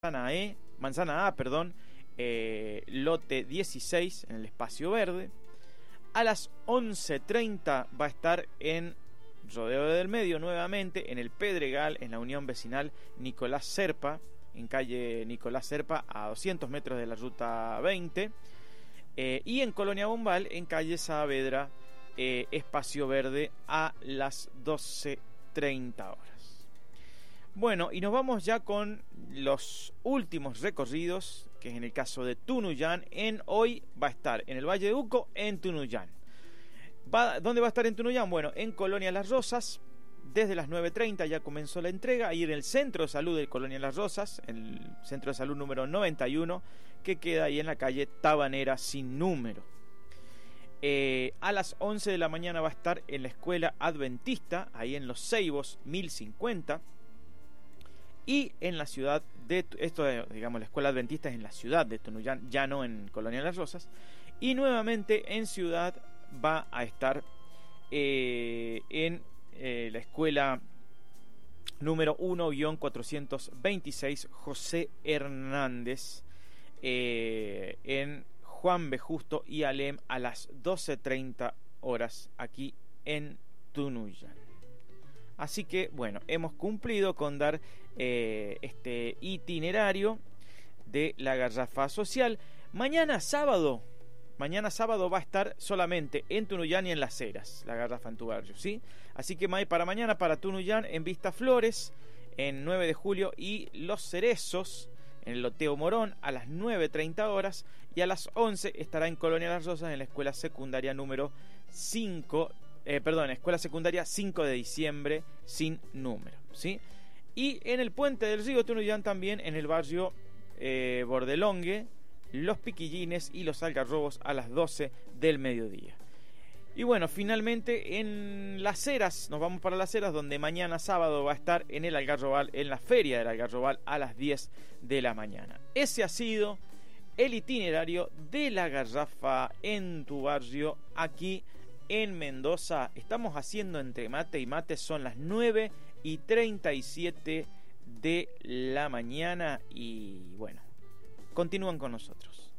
Manzana A, perdón, lote 16 en el Espacio Verde. A las 11:30 va a estar en Rodeo del Medio nuevamente, en el Pedregal, en la Unión Vecinal Nicolás Serpa, en calle Nicolás Serpa, a 200 metros de la ruta 20. Y en Colonia Bombal, en calle Saavedra, Espacio Verde, a las 12:30 horas. Bueno, y nos vamos ya con los últimos recorridos, que es en el caso de Tunuyán. Hoy va a estar en el Valle de Uco, en Tunuyán. ¿Dónde va a estar en Tunuyán? Bueno, en Colonia Las Rosas, desde las 9:30 ya comenzó la entrega, ahí en el Centro de Salud de Colonia Las Rosas, el Centro de Salud número 91, que queda ahí en la calle Tabanera sin número. A las 11 de la mañana va a estar en la Escuela Adventista, ahí en Los Ceibos 1050. Y en la ciudad de... digamos, la Escuela Adventista es en la ciudad de Tunuyán, ya no en Colonia Las Rosas. Y nuevamente en ciudad va a estar en la Escuela número 1-426 José Hernández, en Juan B. Justo y Alem, a las 12:30 horas aquí en Tunuyán. Así que, bueno, hemos cumplido con dar este itinerario de la Garrafa Social. Mañana sábado va a estar solamente en Tunuyán y en Las Heras, la Garrafa en tu barrio, ¿sí? Así que para mañana, para Tunuyán, en Vista Flores, en 9 de julio, y Los Cerezos, en el Loteo Morón, a las 9:30 horas, y a las 11 estará en Colonia Las Rosas, en la Escuela Secundaria número 5, Escuela Secundaria 5 de diciembre, sin número, ¿sí? Y en el Puente del Río Tunuyán también, en el barrio Bordelongue, Los Piquillines y Los Algarrobos, a las 12 del mediodía. Y bueno, finalmente en Las Heras, nos vamos para Las Heras, donde mañana sábado va a estar en el Algarrobal, en la Feria del Algarrobal, a las 10 de la mañana. Ese ha sido el itinerario de la Garrafa en tu barrio, aquí en Mendoza. Estamos haciendo entre mate y mate, son las 9:37 de la mañana y bueno, continúan con nosotros.